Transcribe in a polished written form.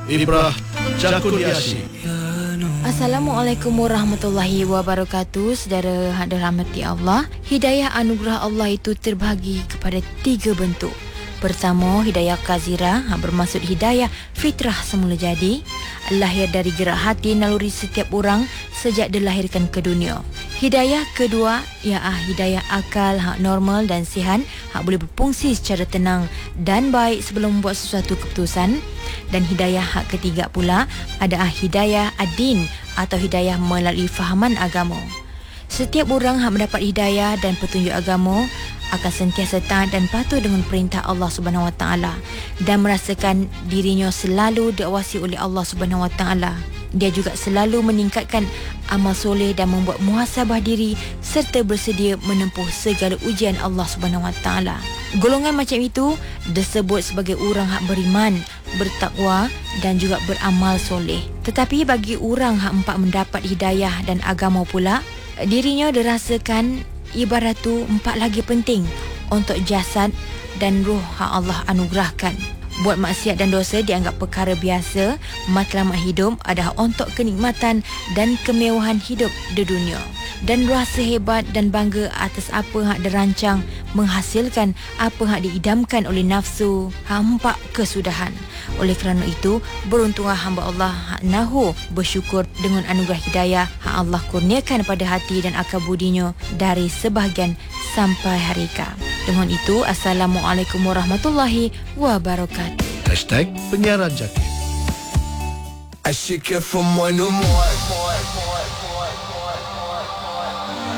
Ibrah Jakuniashi. Assalamualaikum warahmatullahi wabarakatuh. Saudara hak dirahmati Allah, hidayah anugerah Allah itu terbahagi kepada 3 bentuk. Pertama, hidayah kazira, bermaksud hidayah fitrah semula jadi, lahir dari gerak hati naluri setiap orang sejak dilahirkan ke dunia. Hidayah kedua ialah hidayah akal, normal dan sihat, boleh berfungsi secara tenang dan baik sebelum membuat sesuatu keputusan. Dan hidayah ketiga pula adalah hidayah ad-din atau hidayah melalui fahaman agama. Setiap orang mendapat hidayah dan petunjuk agama akan sentiasa taat dan patuh dengan perintah Allah Subhanahu Wa Taala dan merasakan dirinya selalu diawasi oleh Allah Subhanahu Wa Taala. Dia juga selalu meningkatkan amal soleh dan membuat muhasabah diri serta bersedia menempuh segala ujian Allah Subhanahu Wa Taala. Golongan macam itu disebut sebagai orang hak beriman, bertakwa dan juga beramal soleh. Tetapi bagi orang hak empat mendapat hidayah dan agama pula, dirinya dirasakan ibarat tu 4 lagi penting untuk jasad dan ruh hak Allah anugerahkan. Buat maksiat dan dosa dianggap perkara biasa, matlamat hidup adalah untuk kenikmatan dan kemewahan hidup di dunia. Dan rasa hebat dan bangga atas apa hak dirancang menghasilkan apa hak diidamkan oleh nafsu, hampa kesudahan. Oleh kerana itu, beruntunglah hamba Allah hak nahu bersyukur dengan anugerah hidayah hak Allah kurniakan pada hati dan akal budinya dari sebahagian sampai harika. Dengan itu, Assalamualaikum warahmatullahi wabarakatuh. #penyiaran Jakir. I should get from one to more.